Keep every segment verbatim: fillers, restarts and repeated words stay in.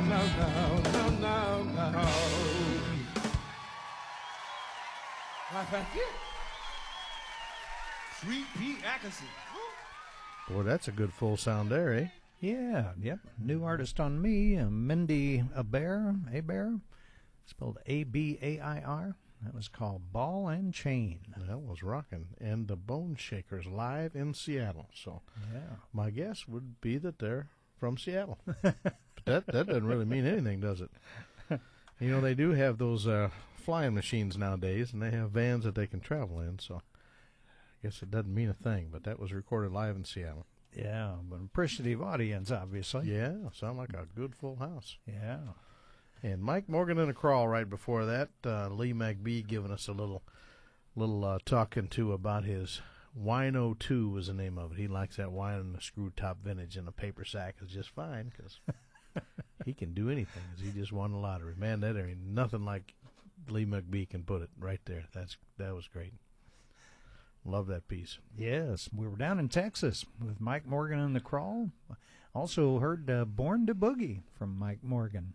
no, no, no, no, no. Why, thank you. Sweet Pete Atkinson. Boy, that's a good full sound there, eh? Yeah, yep. New artist on me, uh, Mindy Aber, Aber, spelled A B A I R. That was called Ball and Chain. That was rocking. And the Bone Shakers live in Seattle. So Yeah. my guess would be that they're from Seattle. But that, that doesn't really mean anything, does it? You know, they do have those uh, flying machines nowadays, and they have vans that they can travel in, so I guess it doesn't mean a thing, but that was recorded live in Seattle. Yeah, but appreciative audience, obviously. Yeah, sound like a good full house. Yeah. And Mike Morgan in a crawl right before that. Uh, Lee McBee giving us a little little uh, talking to about his Wine oh two was the name of it. He likes that wine in a screw top vintage, and a paper sack is just fine because he can do anything. Cause he just won the lottery. Man, that ain't nothing like Lee McBee can put it right there. That's That was great. Love that piece. Yes, we were down in Texas with Mike Morgan in the crawl. Also heard uh, Born to Boogie from Mike Morgan.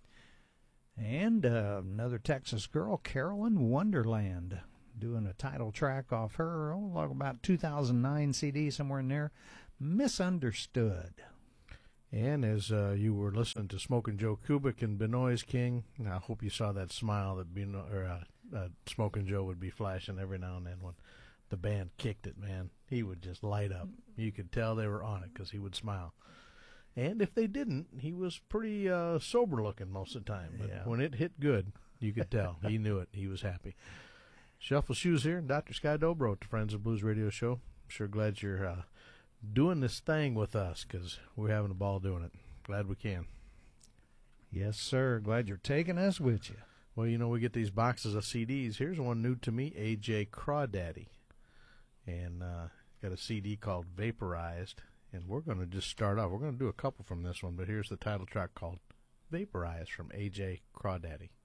And uh, another Texas girl, Carolyn Wonderland, doing a title track off her, oh, like about two thousand nine C D, somewhere in there, Misunderstood. And as uh, you were listening to Smokin' Joe Kubik and Benoit's King, I hope you saw that smile that Beno- or, uh, uh, Smokin' Joe would be flashing every now and then when the band kicked it, man. He would just light up. You could tell they were on it because he would smile. And if they didn't, he was pretty uh, sober-looking most of the time. But Yeah. when it hit good, you could tell. He knew it. He was happy. Shuffle Shoes here, and Doctor Sky Dobro at the Friends of Blues Radio Show. I'm sure glad you're uh, doing this thing with us because we're having a ball doing it. Glad we can. Yes, sir. Glad you're taking us with you. Well, you know, we get these boxes of C Ds. Here's one new to me, A J Crawdaddy. And uh, got a C D called Vaporized. And we're going to just start off. We're going to do a couple from this one, but here's the title track called Vaporized from A J Crawdaddy.